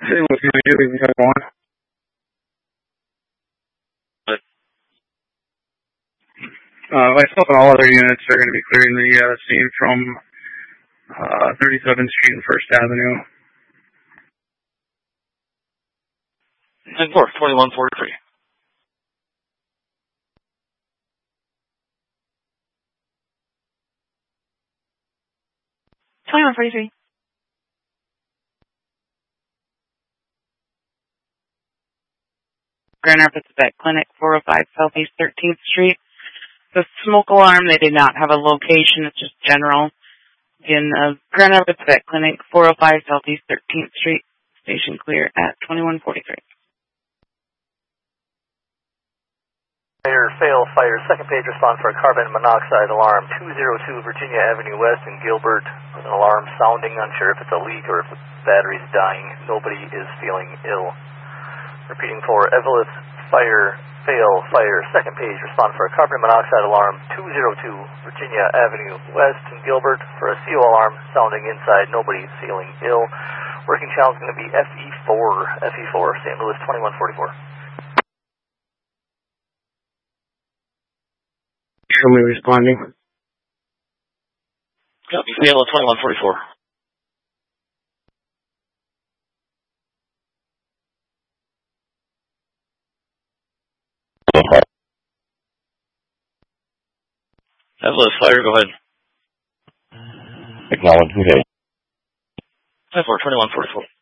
Hey, what can I do? We got one. Myself and all other units are going to be clearing the scene from 37th Street and 1st Avenue. 10-4, 2143. Grand Rapids Vet Clinic, 405 Southeast 13th Street. The smoke alarm, they did not have a location. It's just general. In Grand Rapids Vet Clinic, 405 Southeast 13th Street. Station clear at 2143. Fire, second page response for a carbon monoxide alarm, 202 Virginia Avenue West in Gilbert. An alarm sounding, unsure if it's a leak or if the battery's dying. Nobody is feeling ill. Repeating for Evelyn Fire, second page response for a carbon monoxide alarm, 202 Virginia Avenue West in Gilbert for a CO alarm sounding inside. Nobody feeling ill. Working channel is going to be FE4, St. Louis 2144. Show me responding. Copy, Cielo 2144. Evelyn Fire, go ahead. Acknowledge, okay. 10-4, 2144.